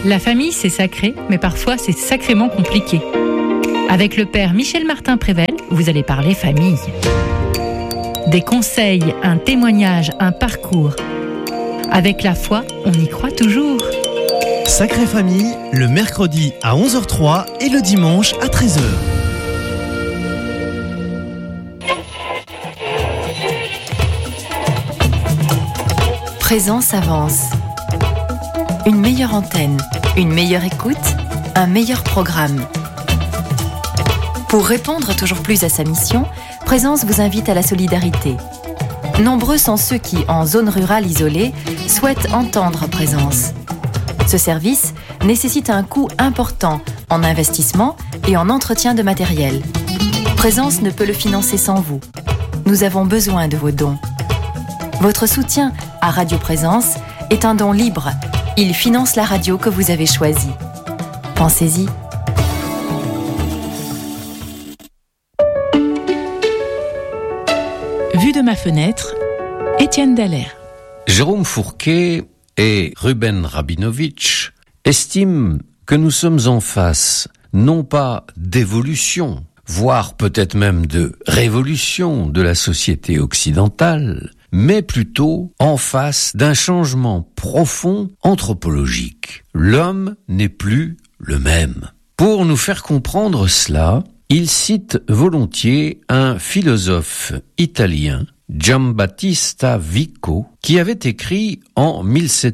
La famille, c'est sacré, mais parfois c'est sacrément compliqué. Avec le père Michel Martin-Prével, vous allez parler famille. Des conseils, un témoignage, un parcours. Avec la foi, on y croit toujours. Sacrée Famille, le mercredi à 11h03 et le dimanche à 13h. Présence avance. Une meilleure antenne, une meilleure écoute, un meilleur programme. Pour répondre toujours plus à sa mission, Présence vous invite à la solidarité. Nombreux sont ceux qui, en zone rurale isolée, souhaitent entendre Présence. Ce service nécessite un coût important en investissement et en entretien de matériel. Présence ne peut le financer sans vous. Nous avons besoin de vos dons. Votre soutien à Radio Présence est un don libre. Il finance la radio que vous avez choisie. Pensez-y. Vue de ma fenêtre, Étienne Dallaire. Jérôme Fourquet et Ruben Rabinovitch estiment que nous sommes en face, non pas d'évolution, voire peut-être même de révolution de la société occidentale, mais plutôt en face d'un changement profond anthropologique. L'homme n'est plus le même. Pour nous faire comprendre cela, il cite volontiers un philosophe italien, Giambattista Vico, qui avait écrit en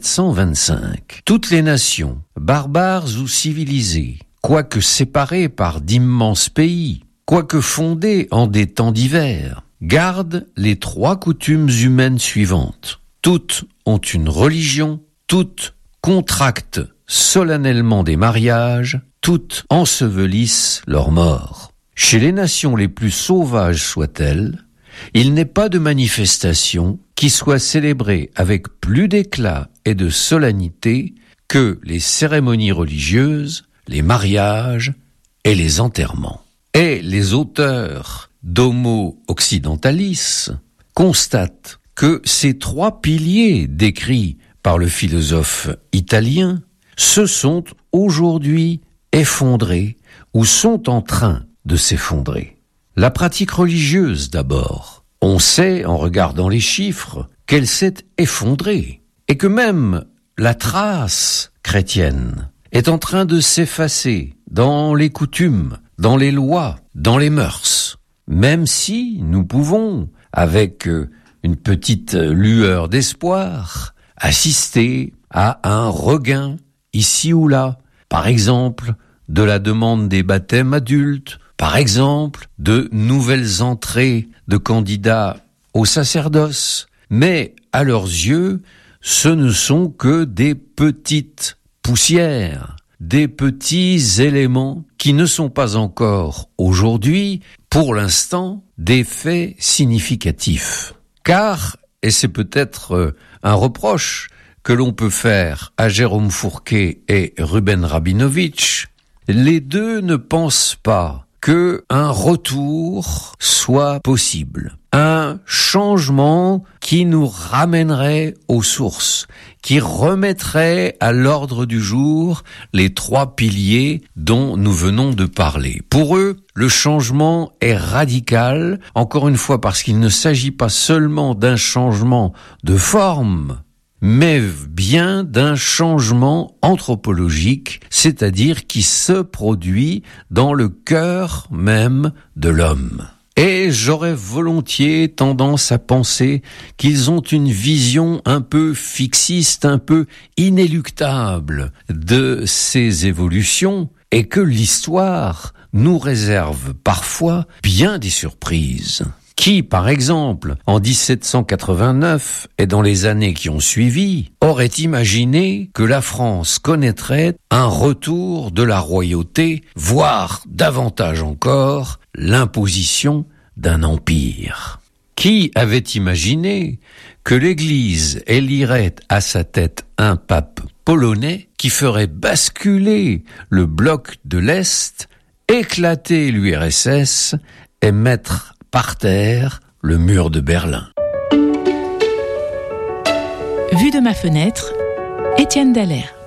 1725 « Toutes les nations, barbares ou civilisées, quoique séparées par d'immenses pays, quoique fondées en des temps divers, gardent les trois coutumes humaines suivantes. Toutes ont une religion, toutes contractent solennellement des mariages, toutes ensevelissent leurs morts. Chez les nations les plus sauvages soient-elles, il n'est pas de manifestation qui soit célébrée avec plus d'éclat et de solennité que les cérémonies religieuses, les mariages et les enterrements. » Et les auteurs d'Homo Occidentalis constatent que ces trois piliers décrits par le philosophe italien se sont aujourd'hui effondrés ou sont en train de s'effondrer. La pratique religieuse d'abord. On sait, en regardant les chiffres, qu'elle s'est effondrée et que même la trace chrétienne est en train de s'effacer dans les coutumes, dans les lois, dans les mœurs. Même si nous pouvons, avec une petite lueur d'espoir, assister à un regain ici ou là, par exemple, de la demande des baptêmes adultes, par exemple, de nouvelles entrées de candidats au sacerdoce. Mais à leurs yeux, ce ne sont que des petites poussières, des petits éléments qui ne sont pas encore aujourd'hui, pour l'instant, des faits significatifs. Car, et c'est peut-être un reproche que l'on peut faire à Jérôme Fourquet et Ruben Rabinovitch, les deux ne pensent pas qu'un retour soit possible. Un changement qui nous ramènerait aux sources, qui remettrait à l'ordre du jour les trois piliers dont nous venons de parler. Pour eux, le changement est radical, encore une fois parce qu'il ne s'agit pas seulement d'un changement de forme, mais bien d'un changement anthropologique, c'est-à-dire qui se produit dans le cœur même de l'homme. Et j'aurais volontiers tendance à penser qu'ils ont une vision un peu fixiste, un peu inéluctable de ces évolutions, et que l'histoire nous réserve parfois bien des surprises. Qui, par exemple, en 1789 et dans les années qui ont suivi, aurait imaginé que la France connaîtrait un retour de la royauté, voire davantage encore, l'imposition d'un empire? Qui avait imaginé que l'Église élirait à sa tête un pape polonais qui ferait basculer le bloc de l'Est, éclater l'URSS et mettre par terre le mur de Berlin? Vue de ma fenêtre, Étienne Dallaire.